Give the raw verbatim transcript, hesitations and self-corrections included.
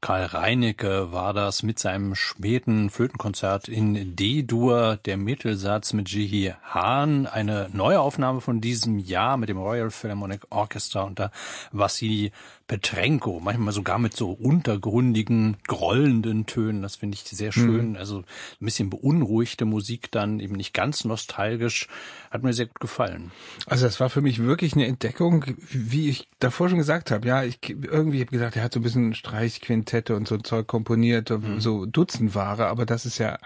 Karl Reinecke war das mit seinem späten Flötenkonzert in D-Dur, der Mittelsatz mit Jihi Hahn, eine Neuaufnahme von diesem Jahr mit dem Royal Philharmonic Orchestra unter Wassily Petrenko, manchmal sogar mit so untergründigen, grollenden Tönen, das finde ich sehr schön, mhm. also ein bisschen beunruhigte Musik dann, eben nicht ganz nostalgisch, hat mir sehr gut gefallen. Also das war für mich wirklich eine Entdeckung, wie ich davor schon gesagt habe, ja, ich irgendwie habe gesagt, er hat so ein bisschen Streichquintette und so Zeug komponiert, mhm. so Dutzendware, aber das ist ja